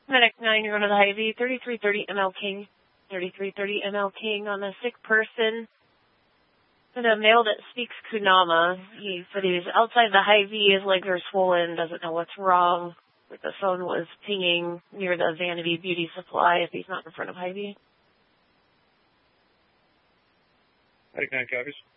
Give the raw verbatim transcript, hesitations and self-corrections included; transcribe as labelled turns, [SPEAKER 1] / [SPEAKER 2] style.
[SPEAKER 1] Medic nine, you're going to the Hy-Vee, thirty-three thirty M L King. thirty-three thirty M L King on a sick person. And a male that speaks Kunama. He said he was outside the Hy-Vee, his legs are swollen, doesn't know what's wrong. Like the phone was pinging near the Vanity Beauty Supply if he's not in front of Hy-Vee.
[SPEAKER 2] Medic nine copies.